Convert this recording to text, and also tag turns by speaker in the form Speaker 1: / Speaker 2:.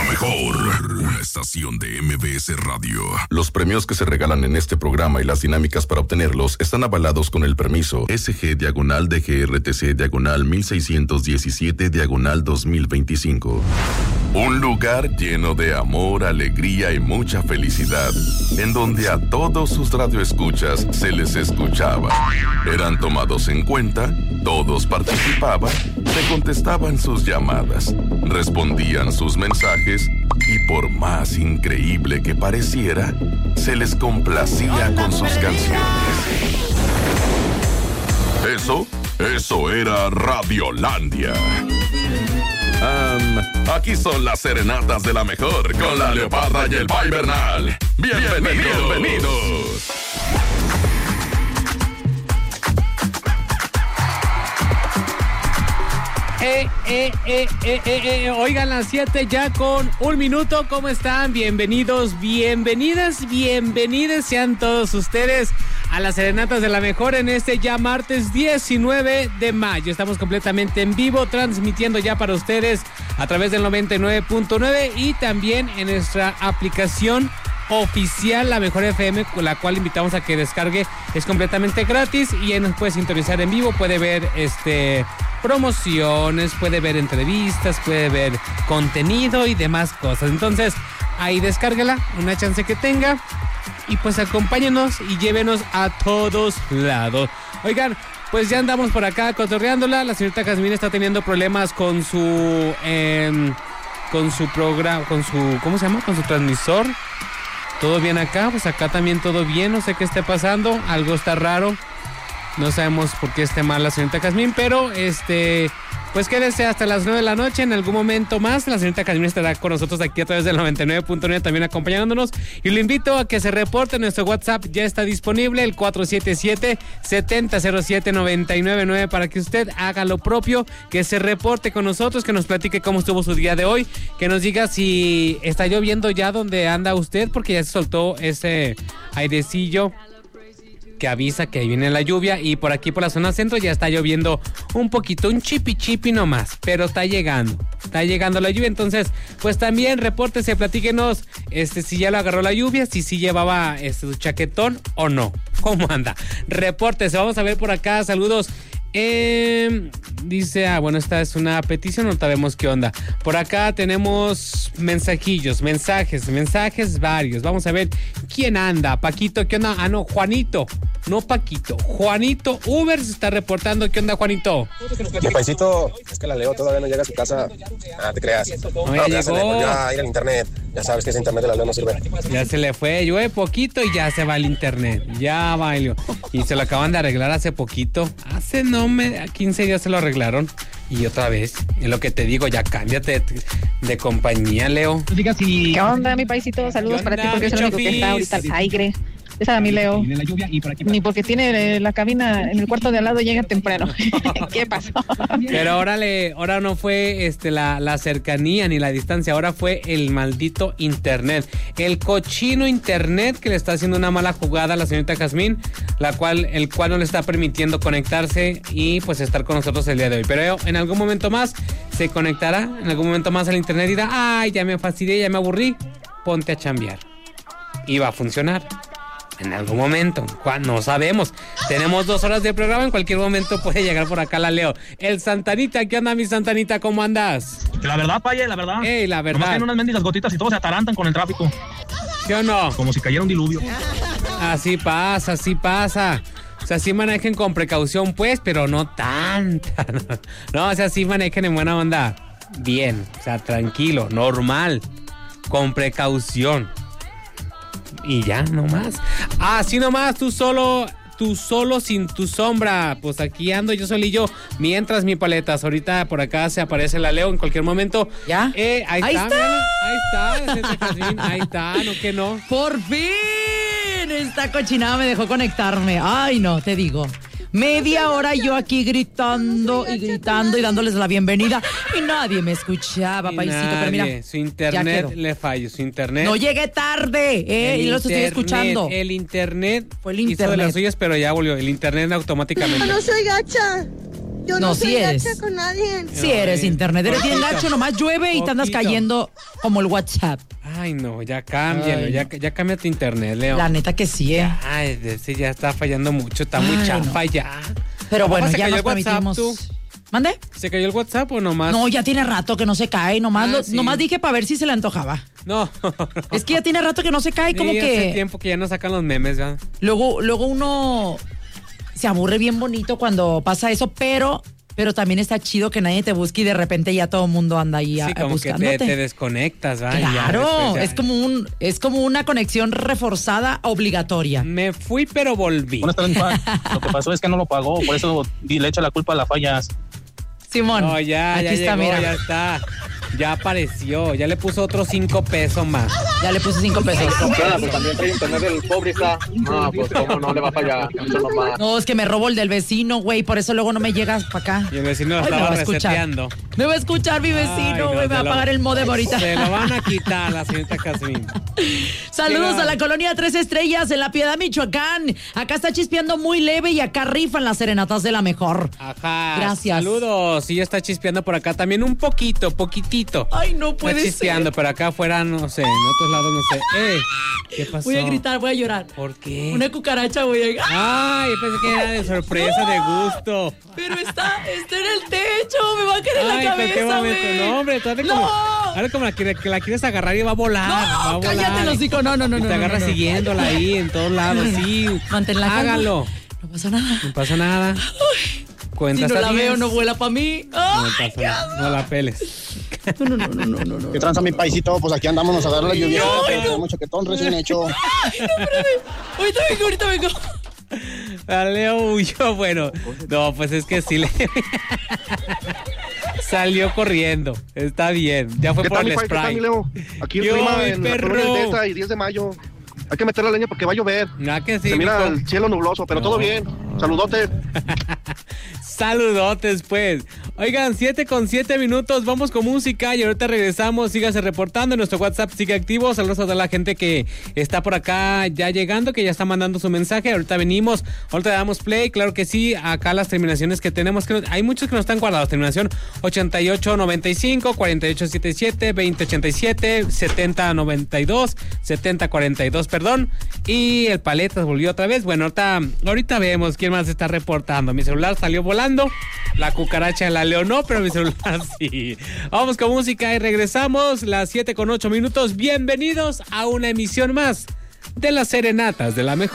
Speaker 1: mejor, una estación de MBS Radio. Los premios que se regalan en este programa y las dinámicas para obtenerlos están avalados con el permiso SG/DGRTC/1617/2025. Un lugar lleno de amor, alegría y mucha felicidad, en donde a todos sus radioescuchas se les escuchaba. Eran tomados en cuenta, todos participaban, se contestaban sus llamadas, respondían sus mensajes y por más increíble que pareciera, se les complacía con sus canciones. Eso era Radiolandia. Aquí son las serenatas de la mejor con la Leoparda y el Pai Bernal. Bienvenidos.
Speaker 2: Oigan, las 7 ya con 1 minuto. ¿Cómo están? Bienvenidos, bienvenidas sean todos ustedes a las serenatas de la mejor en este ya martes 19 de mayo. Estamos completamente en vivo, transmitiendo ya para ustedes a través del 99.9 y también en nuestra aplicación oficial, La Mejor FM, con la cual invitamos a que descargue. Es completamente gratis y ahí nos puede sintonizar en vivo, puede ver promociones, puede ver entrevistas, puede ver contenido y demás cosas. Entonces, ahí descárguela, una chance que tenga y pues acompáñenos y llévenos a todos lados. Oigan, pues ya andamos por acá cotorreándola. La señorita Jazmín está teniendo problemas con su programa, ¿cómo se llama? Con su transmisor. ¿Todo bien acá? Pues acá también todo bien, no sé qué esté pasando, algo está raro. No sabemos por qué esté mal la señorita Jazmín, pero pues quédese hasta las 9 de la noche. En algún momento más la señorita Jazmín estará con nosotros aquí a través del 99.9 también acompañándonos. Y lo invito a que se reporte. Nuestro WhatsApp ya está disponible, el 477-7007-999, para que usted haga lo propio, que se reporte con nosotros, que nos platique cómo estuvo su día de hoy, que nos diga si está lloviendo ya donde anda usted, porque ya se soltó ese airecillo que avisa que viene la lluvia, y por aquí por la zona centro ya está lloviendo un poquito, un chipi nomás, pero está llegando la lluvia. Entonces pues también repórtese, platíquenos si ya lo agarró la lluvia, si llevaba su chaquetón o no, cómo anda, repórtese. Vamos a ver por acá, saludos. Dice, bueno, esta es una petición, no sabemos qué onda. Por acá tenemos mensajes varios. Vamos a ver quién anda. Paquito, ¿qué onda? Ah, no, Juanito, no Paquito. Juanito Uber se está reportando. ¿Qué onda, Juanito?
Speaker 3: Mi paisito, es que la Leo todavía no llega a su casa. Ah, te creas.
Speaker 2: No, ya llegó.
Speaker 3: Se le volvió a ir al internet. Ya sabes que ese internet de la Leo no sirve.
Speaker 2: Ya se le fue, llueve poquito y ya se va el internet. Ya valió. Y se lo acaban de arreglar hace poquito. Hace 15 días se lo arreglaron. Y otra vez, es lo que te digo, ya cámbiate de compañía, Leo.
Speaker 4: ¿Qué onda, mi paisito? Saludos para ti, porque es el único que está ahorita al aire. Esa a mí, Leo. Ni porque tiene la cabina en el cuarto de al lado llega temprano. ¿Qué pasó?
Speaker 2: Pero ahora no fue la cercanía ni la distancia, ahora fue el maldito internet. El cochino internet que le está haciendo una mala jugada a la señorita Jazmín, el cual no le está permitiendo conectarse y pues estar con nosotros el día de hoy. Pero en algún momento más se conectará, en algún momento más al internet y dirá, ay, ya me fastidié, ya me aburrí, ponte a chambear. Y va a funcionar. En algún momento, no sabemos. Tenemos 2 horas de programa, en cualquier momento puede llegar por acá la Leo. El Santanita, ¿qué onda, mi Santanita? ¿Cómo andas?
Speaker 5: La verdad, Paye, la verdad.
Speaker 2: La verdad.
Speaker 5: Nomás tienen unas mendigas gotitas y todos se atarantan con el tráfico.
Speaker 2: ¿Sí o no?
Speaker 5: Como si cayera un diluvio.
Speaker 2: Así pasa. O sea, sí manejen con precaución, pues, pero no tanta. No, o sea, sí manejen en buena onda. Bien, o sea, tranquilo, normal, con precaución. Y ya, nomás. Así nomás, tú solo sin tu sombra. Pues aquí ando yo solillo. Mientras mi paletas. Ahorita por acá se aparece la Leo en cualquier momento.
Speaker 6: ¿Ya?
Speaker 2: Ahí está. Ahí está, no que no.
Speaker 6: Por fin. Esta cochinada me dejó conectarme. Ay, no, te digo. Media hora yo aquí gritando y dándoles la bienvenida y nadie me escuchaba, paisito. Pero mira,
Speaker 2: su internet le falló, su internet.
Speaker 6: No llegué tarde, y los estoy escuchando.
Speaker 2: El internet
Speaker 6: fue el internet.
Speaker 2: Hizo de las suyas, pero ya volvió. El internet automáticamente.
Speaker 7: No soy gacha. Yo no soy gacha con nadie.
Speaker 6: Sí eres internet, eres bien gacho, nomás llueve y te andas cayendo como el WhatsApp.
Speaker 2: Ay, no, ya cámbialo, ya cambia tu internet, Leo.
Speaker 6: La neta que sí,
Speaker 2: Ay, sí, ya está fallando mucho, está muy chafa ya.
Speaker 6: Pero bueno, ya nos permitimos. ¿Mande?
Speaker 2: ¿Se cayó el WhatsApp o nomás?
Speaker 6: No, ya tiene rato que no se cae, nomás dije para ver si se le antojaba.
Speaker 2: No.
Speaker 6: Es que ya tiene rato que no se cae, como que...
Speaker 2: hace tiempo que ya no sacan los memes, ¿ya?
Speaker 6: Luego uno se aburre bien bonito cuando pasa eso, pero también está chido que nadie te busque y de repente ya todo el mundo anda ahí buscándote.
Speaker 2: Que te desconectas, ¿va?
Speaker 6: Claro,
Speaker 2: ya,
Speaker 6: es como una conexión reforzada obligatoria.
Speaker 2: Me fui, pero volví.
Speaker 5: Lo que pasó es que no lo pagó, por eso le echa la culpa a las fallas.
Speaker 6: Simón,
Speaker 2: no,
Speaker 6: aquí
Speaker 2: ya
Speaker 6: está,
Speaker 2: llegó,
Speaker 6: mira.
Speaker 2: ya está. Ya apareció, ya le puso otros 5 pesos más.
Speaker 6: Ya le puse 5 pesos.
Speaker 3: Pues también trae internet del pobre, está. No, pues cómo no le va a fallar.
Speaker 6: No, es que me robo el del vecino, güey, por eso luego no me llegas para acá.
Speaker 2: Y el vecino estaba reseteando.
Speaker 6: Me va a escuchar mi vecino, güey, me va a pagar el modem ahorita.
Speaker 2: Se lo van a quitar la señorita Jazmín.
Speaker 6: Saludos a la colonia 3 Estrellas en La Piedad, Michoacán. Acá está chispeando muy leve y acá rifan las serenatas de la mejor.
Speaker 2: Ajá.
Speaker 6: Gracias.
Speaker 2: Saludos. Sí, está chispeando por acá también un poquitito.
Speaker 6: Ay, no puede ser.
Speaker 2: Está chispeando, pero acá afuera, no sé, en otros lados, no sé. ¿Qué pasó?
Speaker 6: Voy a gritar, voy a llorar.
Speaker 2: ¿Por qué?
Speaker 6: Una cucaracha, güey.
Speaker 2: Ay, pensé que era de sorpresa, de gusto.
Speaker 6: Pero está en el techo, me va a caer en la cabeza,
Speaker 2: ¿qué momento?
Speaker 6: güey.
Speaker 2: No, hombre, ahora como que la quieres agarrar y va a volar.
Speaker 6: No,
Speaker 2: va a
Speaker 6: cállate,
Speaker 2: volar.
Speaker 6: los hocico, no.
Speaker 2: Y te agarras siguiéndola ahí en todos lados, sí.
Speaker 6: Manténla calma.
Speaker 2: Hágalo.
Speaker 6: No pasa nada.
Speaker 2: No pasa nada. Cuentas
Speaker 6: si no la
Speaker 2: 10.
Speaker 6: veo, no vuela para mí.
Speaker 2: No pasa nada. No la peles.
Speaker 6: No.
Speaker 3: ¿Qué tranza mi paisito? Pues aquí andamos a dar la lluvia. Tenemos chaquetón recién hecho.
Speaker 6: Ay, no, espérame. Ahorita vengo.
Speaker 2: La Leo huyó, bueno. No, pues es que sí le... Salió corriendo. Está bien. Ya fue por el spray.
Speaker 3: ¿Qué tal, mi Leo? Aquí el clima en la colonia Delta y 10 de mayo. Hay que meter la leña porque va a llover.
Speaker 2: Que sí,
Speaker 3: se mira el cielo nubloso, pero todo bien. Saludotes.
Speaker 2: Saludotes, pues. Oigan, 7:07. Vamos con música y ahorita regresamos. Sígase reportando. Nuestro WhatsApp sigue activo. Saludos a toda la gente que está por acá ya llegando, que ya está mandando su mensaje. Ahorita venimos. Ahorita damos play. Claro que sí. Acá las terminaciones que tenemos. Hay muchos que no están guardados. Terminación 8895, 4877, 2087, 7092, 7042, perdón. Y el Paletas volvió otra vez. Bueno, ahorita vemos quién más está reportando. Mi celular salió volando. La cucaracha de la Leo no, pero mi celular sí. Vamos con música y regresamos. Las 7:08. Bienvenidos a una emisión más de las serenatas de la mejor.